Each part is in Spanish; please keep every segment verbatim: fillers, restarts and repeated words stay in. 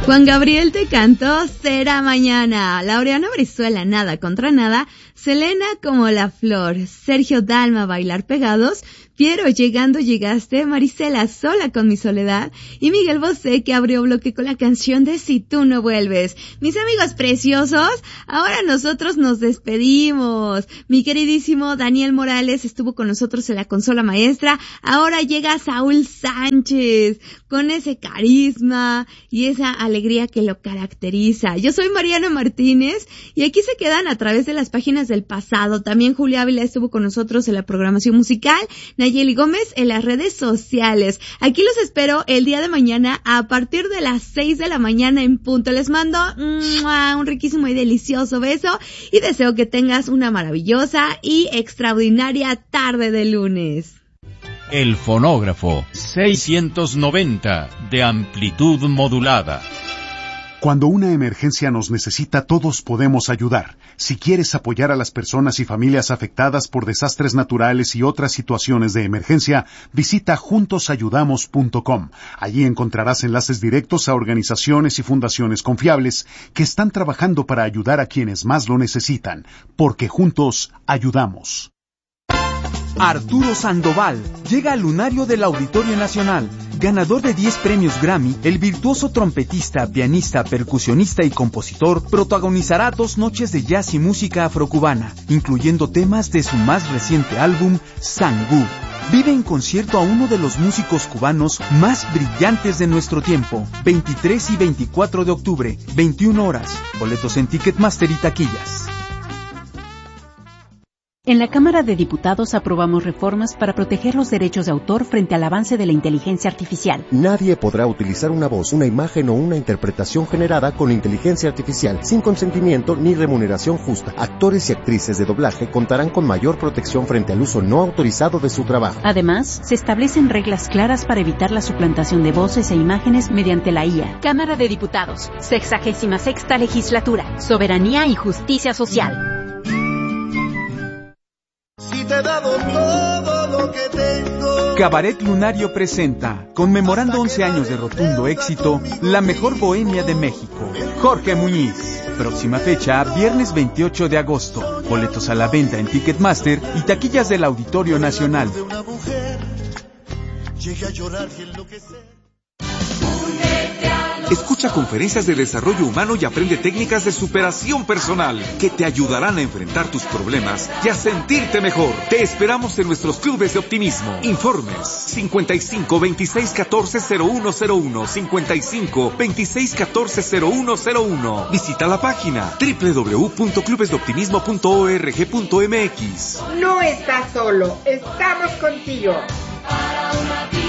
Juan Gabriel te cantó Será Mañana. Laureano Brizuela, Nada contra Nada. Selena, Como la Flor. Sergio Dalma, Bailar Pegados. Piero, Llegando Llegaste. Marisela, Sola con mi soledad. Y Miguel Bosé, que abrió bloque con la canción de Si tú no vuelves. Mis amigos preciosos, ahora nosotros nos despedimos. Mi queridísimo Daniel Morales estuvo con nosotros en la consola maestra. Ahora llega Saúl Sánchez con ese carisma y esa alegría que lo caracteriza. Yo soy Mariana Martínez y aquí se quedan a través de las páginas del pasado. También Julia Ávila estuvo con nosotros en la programación musical. Nayeli Gómez en las redes sociales. Aquí los espero el día de mañana a partir de las seis de la mañana en punto. Les mando un riquísimo y delicioso beso y deseo que tengas una maravillosa y extraordinaria tarde de lunes. El fonógrafo seiscientos noventa de amplitud modulada. Cuando una emergencia nos necesita, todos podemos ayudar. Si quieres apoyar a las personas y familias afectadas por desastres naturales y otras situaciones de emergencia, visita juntos ayudamos punto com. Allí encontrarás enlaces directos a organizaciones y fundaciones confiables que están trabajando para ayudar a quienes más lo necesitan, porque juntos ayudamos. Arturo Sandoval llega al lunario del Auditorio Nacional. Ganador de diez premios Grammy, el virtuoso trompetista, pianista, percusionista y compositor protagonizará dos noches de jazz y música afrocubana, incluyendo temas de su más reciente álbum, Sangú. Vive en concierto a uno de los músicos cubanos más brillantes de nuestro tiempo. veintitrés y veinticuatro de octubre, veintiuna horas. Boletos en Ticketmaster y taquillas. En la Cámara de Diputados aprobamos reformas para proteger los derechos de autor frente al avance de la inteligencia artificial. Nadie podrá utilizar una voz, una imagen o una interpretación generada con inteligencia artificial sin consentimiento ni remuneración justa. Actores y actrices de doblaje contarán con mayor protección frente al uso no autorizado de su trabajo. Además, se establecen reglas claras para evitar la suplantación de voces e imágenes mediante la I A. Cámara de Diputados, sexagésima sexta legislatura, soberanía y justicia social. Te he dado todo lo que tengo. Cabaret Lunario presenta, conmemorando once años de rotundo éxito, la mejor bohemia de México. Jorge Muñiz. Próxima fecha, viernes veintiocho de agosto. Boletos a la venta en Ticketmaster y taquillas del Auditorio Nacional. Escucha conferencias de desarrollo humano y aprende técnicas de superación personal que te ayudarán a enfrentar tus problemas y a sentirte mejor. Te esperamos en nuestros clubes de optimismo. Informes cincuenta y cinco, veintiséis, catorce, cero uno cero uno, cincuenta y cinco, veintiséis, catorce, cero uno cero uno. Visita la página doble u doble u doble u punto clubes de optimismo punto org punto m x. No estás solo, estamos contigo. Para una vida.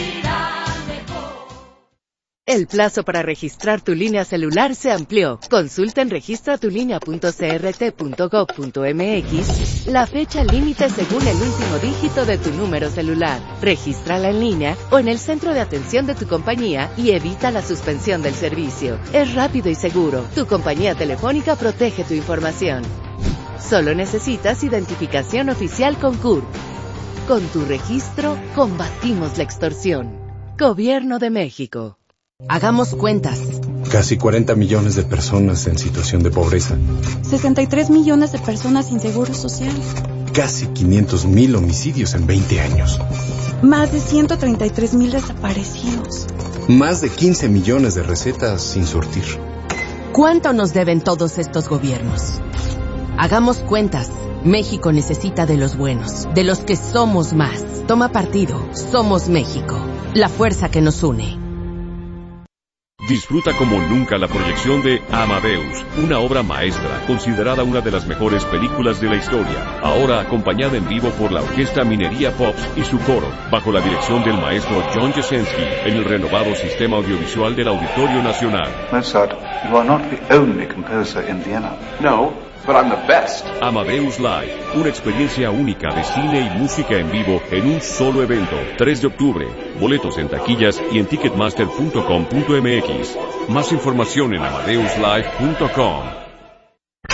El plazo para registrar tu línea celular se amplió. Consulta en registra tu línea punto c r t punto gov punto m x la fecha límite según el último dígito de tu número celular. Regístrala en línea o en el centro de atención de tu compañía y evita la suspensión del servicio. Es rápido y seguro. Tu compañía telefónica protege tu información. Solo necesitas identificación oficial con C U R P. Con tu registro, combatimos la extorsión. Gobierno de México. Hagamos cuentas. Casi cuarenta millones de personas en situación de pobreza. sesenta y tres millones de personas sin seguro social. Casi quinientos mil homicidios en veinte años. Más de ciento treinta y tres mil desaparecidos. Más de quince millones de recetas sin surtir. ¿Cuánto nos deben todos estos gobiernos? Hagamos cuentas. México necesita de los buenos, de los que somos más. Toma partido. Somos México. La fuerza que nos une. Disfruta como nunca la proyección de Amadeus, una obra maestra, considerada una de las mejores películas de la historia. Ahora acompañada en vivo por la Orquesta Minería Pops y su coro, bajo la dirección del maestro John Jasenski, en el renovado sistema audiovisual del Auditorio Nacional. Mozart, you are not the only composer in Vienna. No, but I'm the best. Amadeus Live, una experiencia única de cine y música en vivo en un solo evento. tres de octubre. Boletos en taquillas y en ticketmaster punto com punto m x. Más información en amadeus live punto com.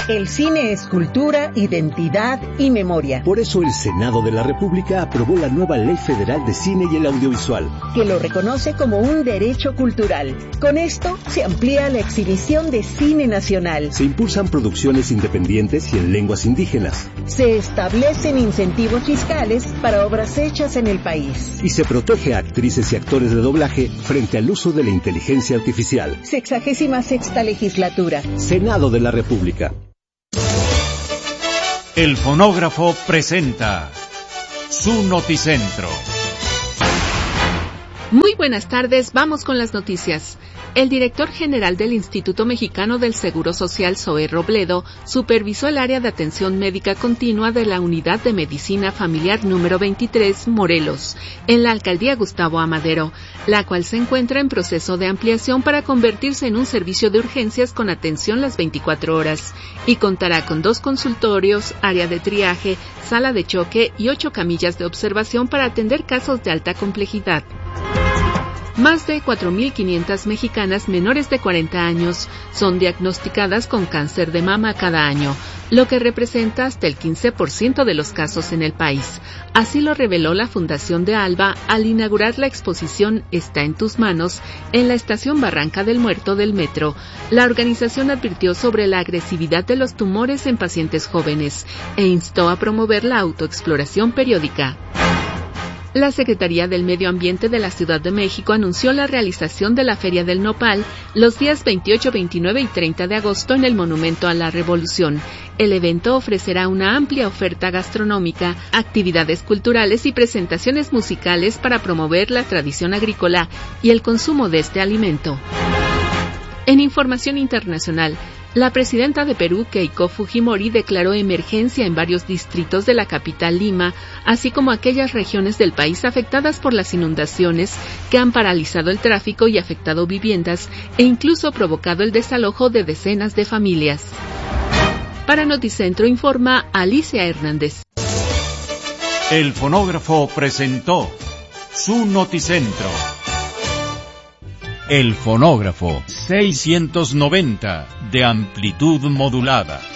El cine es cultura, identidad y memoria. Por eso el Senado de la República aprobó la nueva Ley Federal de Cine y el Audiovisual, que lo reconoce como un derecho cultural. Con esto se amplía la exhibición de cine nacional. Se impulsan producciones independientes y en lenguas indígenas. Se establecen incentivos fiscales para obras hechas en el país. Y se protege a actrices y actores de doblaje frente al uso de la inteligencia artificial. Sexagésima sexta legislatura. Senado de la República. El fonógrafo presenta su Noticentro. Muy buenas tardes, vamos con las noticias. El director general del Instituto Mexicano del Seguro Social, Zoe Robledo, supervisó el área de atención médica continua de la Unidad de Medicina Familiar número veintitrés, Morelos, en la alcaldía Gustavo Amadero, la cual se encuentra en proceso de ampliación para convertirse en un servicio de urgencias con atención las veinticuatro horas, y contará con dos consultorios, área de triaje, sala de choque y ocho camillas de observación para atender casos de alta complejidad. Más de cuatro mil quinientas mexicanas menores de cuarenta años son diagnosticadas con cáncer de mama cada año, lo que representa hasta el quince por ciento de los casos en el país. Así lo reveló la Fundación de ALBA al inaugurar la exposición Está en tus manos en la estación Barranca del Muerto del metro. La organización advirtió sobre la agresividad de los tumores en pacientes jóvenes e instó a promover la autoexploración periódica. La Secretaría del Medio Ambiente de la Ciudad de México anunció la realización de la Feria del Nopal los días veintiocho, veintinueve y treinta de agosto en el Monumento a la Revolución. El evento ofrecerá una amplia oferta gastronómica, actividades culturales y presentaciones musicales para promover la tradición agrícola y el consumo de este alimento. En información internacional, la presidenta de Perú, Keiko Fujimori, declaró emergencia en varios distritos de la capital Lima, así como aquellas regiones del país afectadas por las inundaciones que han paralizado el tráfico y afectado viviendas e incluso provocado el desalojo de decenas de familias. Para Noticentro informa Alicia Hernández. El fonógrafo presentó su Noticentro. El fonógrafo seiscientos noventa de amplitud modulada.